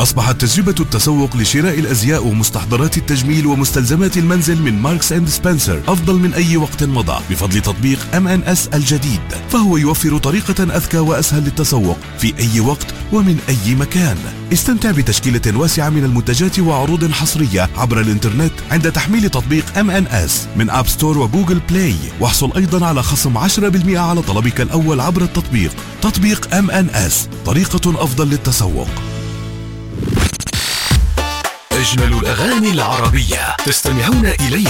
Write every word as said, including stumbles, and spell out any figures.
أصبحت تجربة التسوق لشراء الأزياء ومستحضرات التجميل ومستلزمات المنزل من ماركس أند سبنسر أفضل من أي وقت مضى بفضل تطبيق إم إن إس الجديد، فهو يوفر طريقة أذكى وأسهل للتسوق في أي وقت ومن أي مكان. استمتع بتشكيلة واسعة من المنتجات وعروض حصرية عبر الإنترنت عند تحميل تطبيق إم إن إس من أب ستور وجوجل بلاي، واحصل أيضا على خصم عشرة بالمئة على طلبك الأول عبر التطبيق. تطبيق إم إن إس، طريقة أفضل للتسوق. أجمل الأغاني العربية تستمعون إليها